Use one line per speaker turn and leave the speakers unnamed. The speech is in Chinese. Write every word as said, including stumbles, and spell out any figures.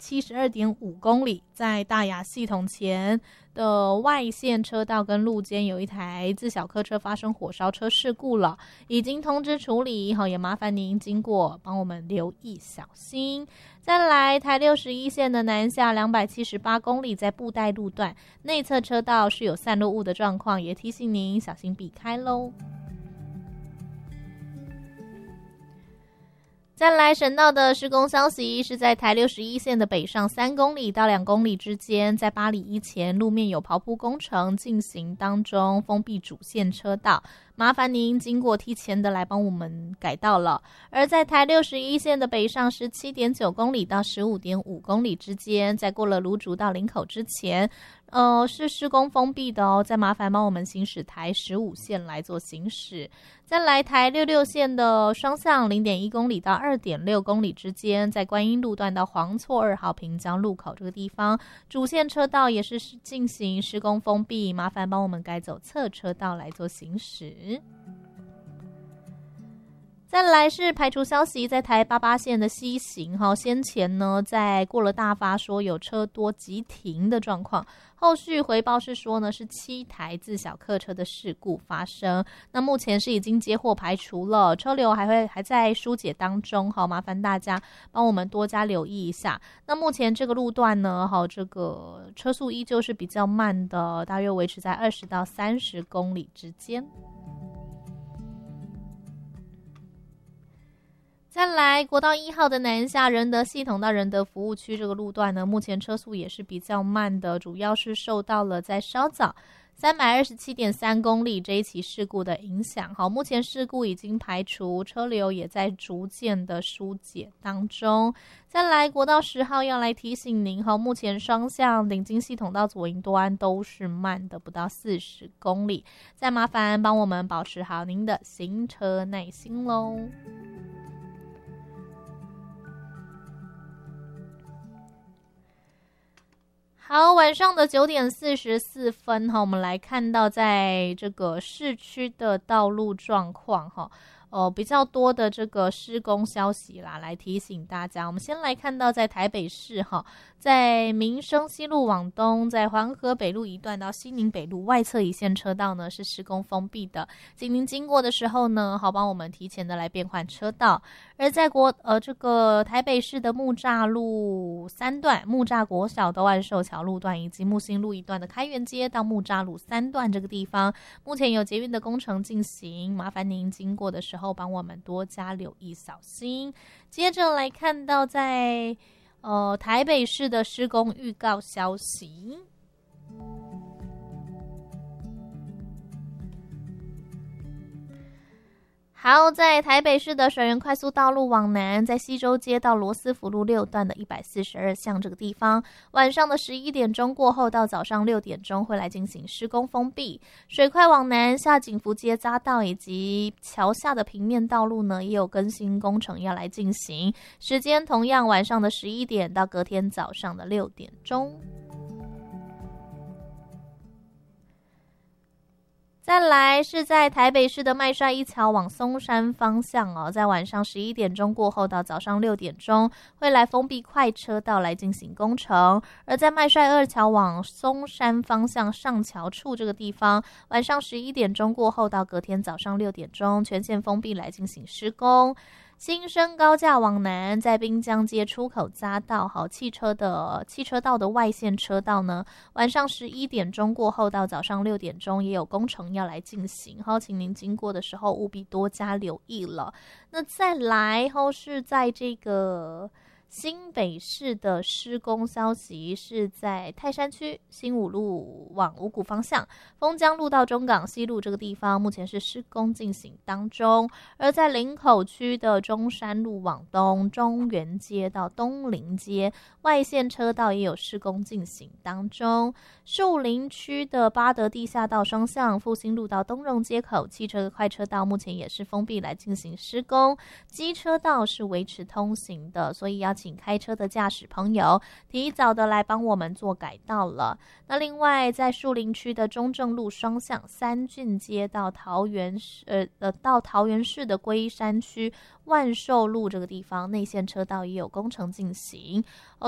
七十二点五公里，在大雅系统前的外线车道跟路肩有一台自小客车发生火烧车事故了，已经通知处理，也麻烦您经过帮我们留意小心。再来，台六十一线的南下两百七十八公里，在布袋路段内侧车道是有散落物的状况，也提醒您小心避开咯。再来，省道的施工消息是在台六十一线的北上三公里到两公里之间，在八里一前路面有刨铺工程进行当中，封闭主线车道，麻烦您经过提前的来帮我们改道了。而在台六十一线的北上十七点九公里到十五点五公里之间，在过了芦竹到林口之前，呃，是施工封闭的哦，再麻烦帮我们行驶台十五线来做行驶。再来，台六六线的双向零点一公里到二点六公里之间，在观音路段到黄厝二号平交路口这个地方，主线车道也是进行施工封闭，麻烦帮我们改走侧车道来做行驶。再来是排除消息，在台八八线的西行，先前呢在过了大发说有车多急停的状况，后续回报是说呢是七台自小客车的事故发生，那目前是已经接获排除了，车流还会还在疏解当中，好，麻烦大家帮我们多加留意一下。那目前这个路段呢，好，这个车速依旧是比较慢的，大约维持在二十到三十公里之间。再来，国道一号的南下仁德系统到仁德服务区这个路段呢，目前车速也是比较慢的，主要是受到了在稍早三百二十七点三公里这一起事故的影响。好，目前事故已经排除，车流也在逐渐的疏解当中。再来，国道十号要来提醒您，目前双向顶金系统到左营端都是慢的，不到四十公里，再麻烦帮我们保持好您的行车耐心咯。好，晚上的九点四十四分，我们来看到在这个市区的道路状况，呃，比较多的这个施工消息啦，来提醒大家。我们先来看到在台北市哈，在民生西路往东，在环河北路一段到西宁北路外侧一线车道呢是施工封闭的，请您经过的时候呢，好帮我们提前的来变换车道。而在国呃这个台北市的木栅路三段、木栅国小到万寿桥路段以及木星路一段的开元街到木栅路三段这个地方，目前有捷运的工程进行，麻烦您经过的时候帮我们多加留意小心。接着来看到在呃台北市的施工预告消息。好，在台北市的水源快速道路往南，在西周街到罗斯福路六段的一百四十二巷这个地方，晚上的十一点钟过后到早上六点钟会来进行施工封闭。水快往南下景福街匝道以及桥下的平面道路呢，也有更新工程要来进行，时间同样晚上的十一点到隔天早上的六点钟。再来是在台北市的麦帅一桥往松山方向哦，在晚上十一点钟过后到早上六点钟会来封闭快车道来进行工程。而在麦帅二桥往松山方向上桥处这个地方，晚上十一点钟过后到隔天早上六点钟全线封闭来进行施工。新生高架往南，在滨江街出口匝道好汽车的汽车道的外线车道呢，晚上十一点钟过后到早上六点钟也有工程要来进行，好，请您经过的时候务必多加留意了。那再来后是在这个新北市的施工消息是在泰山区新五路往五股方向，丰江路到中港西路这个地方目前是施工进行当中。而在林口区的中山路往东，中原街到东林街外线车道也有施工进行当中。树林区的八德地下道双向，复兴路到东荣街口汽车快车道目前也是封闭来进行施工，机车道是维持通行的，所以要请开车的驾驶朋友提早的来帮我们做改道了。那另外在树林区的中正路双向，三郡街到桃园市呃呃到桃园市的龟山区万寿路这个地方内线车道也有工程进行哦，